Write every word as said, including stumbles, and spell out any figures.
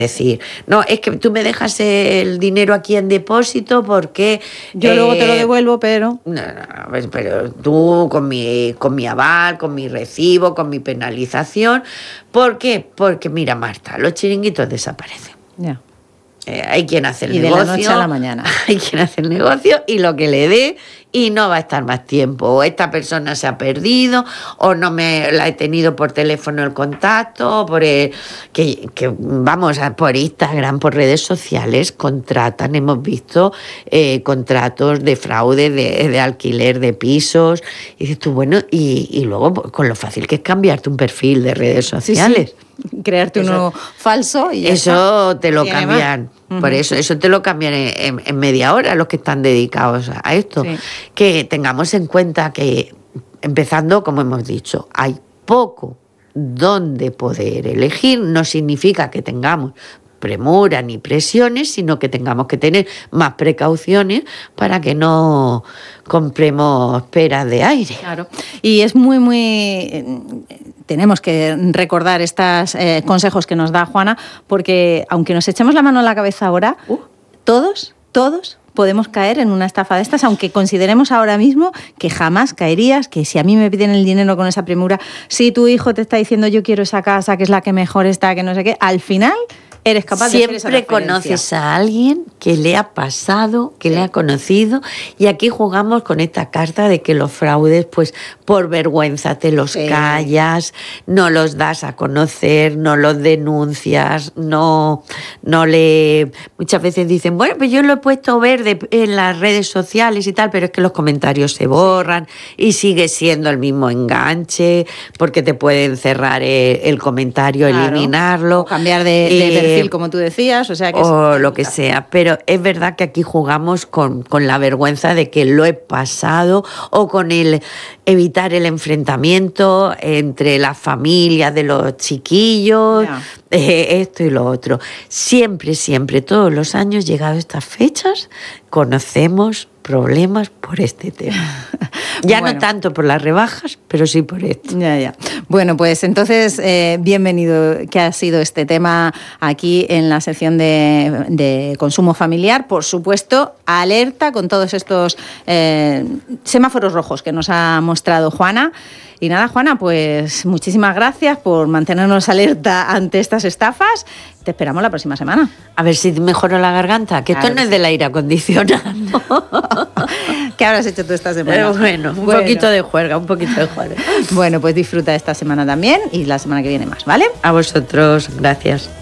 decir, no, es que tú me dejas el dinero aquí en depósito porque... Yo eh, luego te lo devuelvo, pero... No, no, pero tú con mi, con mi aval, con mi recibo, con mi penalización. ¿Por qué? Porque mira, Marta, los chiringuitos desaparecen. Ya. Eh, hay quien hace el y negocio. Y de la noche a la mañana. Hay quien hace el negocio y lo que le dé y no va a estar más tiempo. O esta persona se ha perdido o no me la he tenido por teléfono el contacto, o por el, que, que vamos, por Instagram, por redes sociales contratan, hemos visto eh, contratos de fraude, de, de alquiler de pisos. Y dices tú, bueno, y, y luego con lo fácil que es cambiarte un perfil de redes sociales. Sí, sí. Crearte eso, uno falso y ya eso está. te lo cambian. Uh-huh. Por eso, eso te lo cambian en, en, en media hora los que están dedicados a esto. Sí. Que tengamos en cuenta que, empezando, como hemos dicho, hay poco donde poder elegir. No significa que tengamos premura ni presiones, sino que tengamos que tener más precauciones para que no compremos peras de aire. Claro. Y es muy, muy... Tenemos que recordar estos eh, consejos que nos da Juana, porque aunque nos echemos la mano a la cabeza ahora, uh. todos, todos podemos caer en una estafa de estas, aunque consideremos ahora mismo que jamás caerías, que si a mí me piden el dinero con esa premura, si tu hijo te está diciendo yo quiero esa casa, que es la que mejor está, que no sé qué, al final... eres capaz de siempre hacer esa conoces a alguien que le ha pasado, que sí. le ha conocido, y aquí jugamos con esta carta de que los fraudes, pues por vergüenza te los sí. callas, no los das a conocer, no los denuncias, no, no le... Muchas veces dicen, bueno, pues yo lo he puesto verde en las redes sociales y tal, pero es que los comentarios se borran y sigue siendo el mismo enganche, porque te pueden cerrar el, el comentario, claro. eliminarlo. O cambiar de, de perfil, como tú decías, o sea que o es... lo que sea, pero es verdad que aquí jugamos con, con la vergüenza de que lo he pasado, o con el evitar el enfrentamiento entre las familias de los chiquillos, yeah. eh, esto y lo otro. Siempre, siempre, todos los años, llegado a estas fechas, conocemos problemas por este tema. Ya bueno. no tanto por las rebajas, pero sí por esto. Ya, ya. Bueno, pues entonces, eh, bienvenido que ha sido este tema aquí en la sección de, de consumo familiar. Por supuesto, alerta con todos estos eh, semáforos rojos que nos ha mostrado Juana. Y nada, Juana, pues muchísimas gracias por mantenernos alerta ante estas estafas. Te esperamos la próxima semana. A ver si mejoro la garganta, que claro esto no que es sí. del aire acondicionado. ¿Qué habrás hecho tú esta semana? Pero bueno, un bueno. poquito de juerga, un poquito de juerga. Bueno, pues disfruta esta semana también y la semana que viene más, ¿vale? A vosotros, gracias.